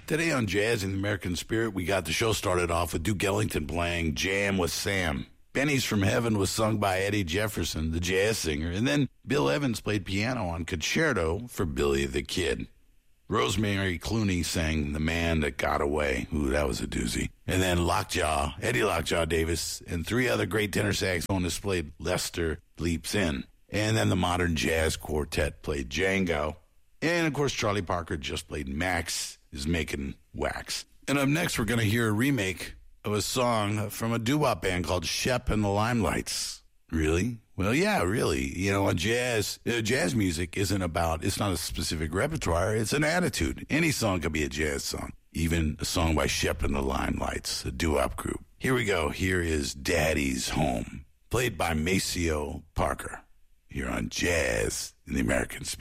Today on Jazz in the American Spirit, we got the show started off with Duke Ellington playing Jam with Sam. Pennies from Heaven was sung by Eddie Jefferson, the jazz singer, and then Bill Evans played piano on Concerto for Billy the Kid. Rosemary Clooney sang The Man That Got Away. Ooh, that was a doozy. And then Eddie Lockjaw Davis, and three other great tenor saxophonists played Lester Leaps In. And then the Modern Jazz Quartet played Django. And, of course, Charlie Parker just played Max is Making Wax. And up next, we're going to hear a remake of a song from a doo-wop band called Shep and the Limelights. Really? Well, yeah, really. You know, jazz music it's not a specific repertoire, it's an attitude. Any song can be a jazz song, even a song by Shep and the Limelights, a doo-wop group. Here we go. Here is Daddy's Home, played by Maceo Parker, here on Jazz in the American Spirit.